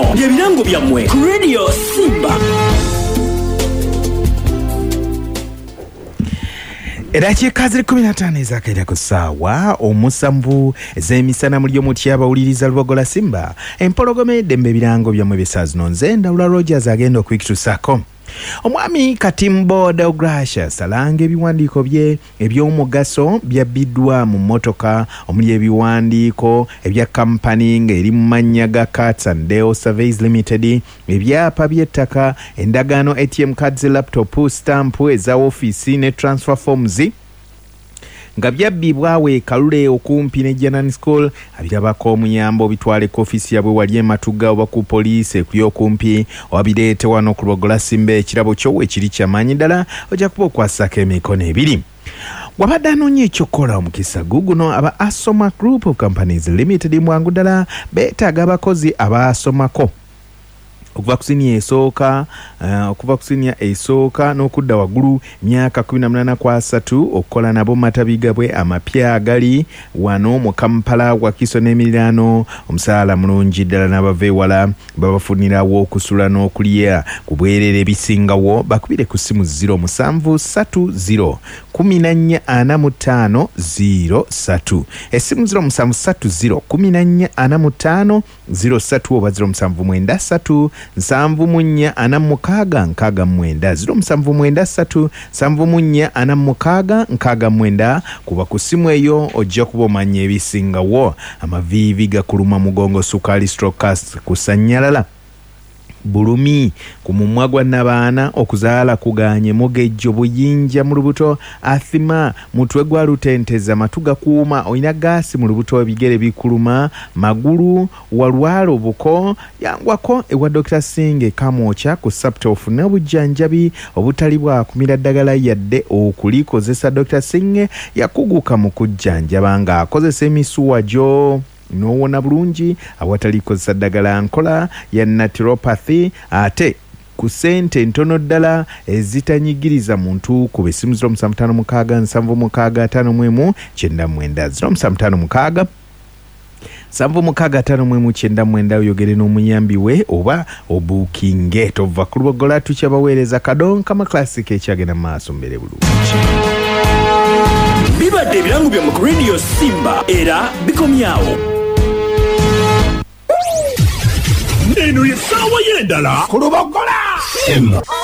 Byebirango byammwe ku Radio Simba. Edakiika ziri 15 ezakaira ku ssaawa omusanvu ez'emisana muli omutya abawuliriza Lubogola Simba empologoma eddembe ebirango byammwe by'essaawa nze Ndawula Rogers agenda okubituusaako. Omwami Katimbo Deogracius alanga ebiwandiiko bye eby'omugaso byabbiddwa mu mmotoka omuli ebiwandiiko ebya kampani ng'eri mu mannya ga Cats and Dale Surveys Limited, ebyapa by'ettaka, endagaano ATM cards, laptop, stamp eza ofiisi ne transfer forms nga byabbibwa we Kalule okumpi ne Janan School. Abirabako omuyambo bitwale ku ofisi yabwe wali eMatuga oba ku poliisi ekuli okumpi owabireete wano ku Lubogola Simba ekirabo kyo ekiri kyamaanyi ddala ojja kuba okwasako emikono ebiri. Wabadde anoonya ekyokukola omukisa guguno aba Asoma Group of Companies Limited mwangu ddala beetaaga abakozi abaasomako okuva ku siniya esooka n'okudda waggulu myaka 18 okukola nabo matabigabwe amapya agali wano mu Kampala Wakiso n'emiriraano. Omusaala mulungi ddala n'abava ewala babafunirawo okusula n'okulya ku bwerere bisingawo. Bakubire ku ssimu 0730 144503 essimu 0730 144503 oba 0793 0793 kuba ku ssimu eyo ojja kuba omanya ebisingawo. Amaviivi gakuluma mugongo, sukaali, strokast, kusanyalala, bulumi ku mumwa gwa nabaana, okuzaala kuganye, mugejjo, buyinja mu lubuto, athima, mutwe gwa lutenteza, matu gakuuma, olina gaasi mu lubuto, ebigere bikuluma, magulu, walwala obuko, yangwako ewa Dr. Singe Kamwocha ku Sapta ofune obujjanjabi obutali bwa kumira ddagala yadde okulikozesa. Dr. Singe yakuguka mu kujjanjaba nga akozesa emisuwa gyo n'owona bulungi awatali kozesa ddagala nkola ya naturopathy ate ku ssente ntono ddala ezitanyigiriza muntu ku bessimu 0756 0756 765 oyogere n'omuyambi we oba obuukinge. Tova ku Lubogola tukyabaweereza kadonka ma classic ekyagenda mu maaso mbere bulungi. Bibadde ebirango byammwe ku Radio Simba era bikomyawo. Neno ye ssaawa y'endala ku Lubogola Simba.